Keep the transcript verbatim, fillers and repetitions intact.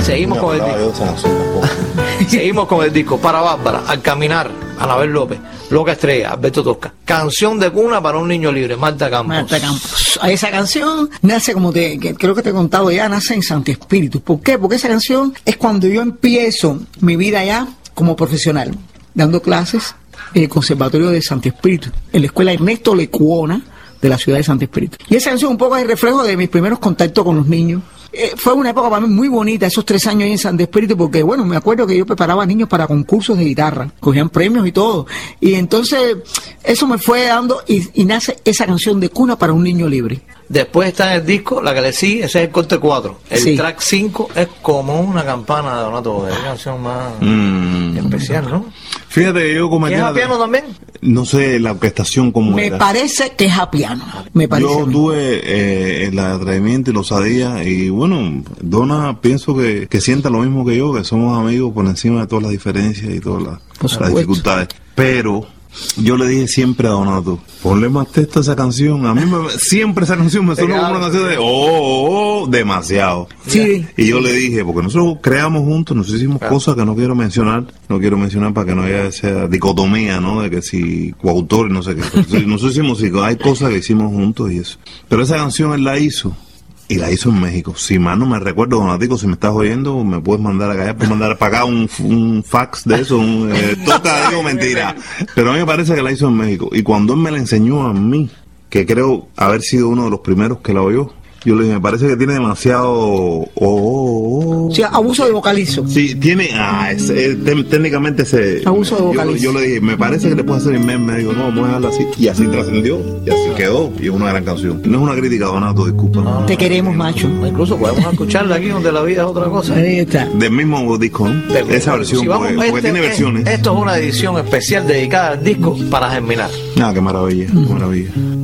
Seguimos No, con el no, disco. yo esa canción tampoco. Seguimos con el disco. Para Bárbara, Al Caminar, Anabel López, Loca Estrella, Alberto Tosca. Canción de cuna para un niño libre, Marta Campos. Marta Campos. Esa canción nace, como te, que creo que te he contado ya, nace en Santi Espíritu. ¿Por qué? Porque esa canción es cuando yo empiezo mi vida ya como profesional, dando clases en el Conservatorio de Santi Espíritu, en la escuela Ernesto Lecuona de la ciudad de Santi Espíritu. Y esa canción un poco es el reflejo de mis primeros contactos con los niños. Eh, fue una época para mí muy bonita, esos tres años ahí en Santi Espíritu, porque bueno, me acuerdo que yo preparaba a niños para concursos de guitarra, cogían premios y todo, y entonces eso me fue dando, y, y nace esa canción de cuna para un niño libre. Después está en el disco, la que le sigue, ese es el corte cuatro. El Sí. track cinco es como una campana de Donato, es una canción más Mm. especial, ¿no? Fíjate que yo cometí... ¿Es a la- piano también? No sé la orquestación cómo Me era. parece que es a piano, me parece. Yo a mí. tuve eh, el atrevimiento y la osadía y bueno, Donna pienso que, que sienta lo mismo que yo, que somos amigos por encima de todas las diferencias y todas las, Por las supuesto. dificultades. Pero yo le dije siempre a Donato, ponle más texto a esa canción. A mí me, siempre esa canción me suena como una canción de oh, oh, oh, demasiado. Sí. Y yo le dije, porque nosotros creamos juntos, nosotros hicimos Claro. cosas que no quiero mencionar, no quiero mencionar para que no haya esa dicotomía, ¿no? De que si coautor y no sé qué. Entonces, nosotros hicimos, sí, hay cosas que hicimos juntos y eso. Pero esa canción él la hizo. Y la hizo en México. Si mal no me recuerdo, Donatico, si me estás oyendo, me puedes mandar acá, puedes mandar para acá un, un fax de eso, un, eh, toca, digo mentira. Pero a mí me parece que la hizo en México. Y cuando él me la enseñó a mí, que creo haber sido uno de los primeros que la oyó, yo le dije, me parece que tiene demasiado... Oh, oh, oh. O sea, abuso de vocalizo. Sí, tiene... Ah, es, es, té- técnicamente ese... Abuso de yo, vocalizo. yo le dije, me parece que le puedo hacer en mes. Me dijo, no, vamos a dejarla así. Y así trascendió, y así quedó. Y es una gran canción. No es una crítica, Donato, disculpa. No, Te queremos, macho. Incluso podemos escucharla aquí donde la vida es otra cosa. Ahí está. Del mismo disco, ¿no? Del- Esa versión, si vamos, porque, porque este- tiene versiones. Esto es una edición especial dedicada al disco para germinar. Ah, qué maravilla, qué maravilla.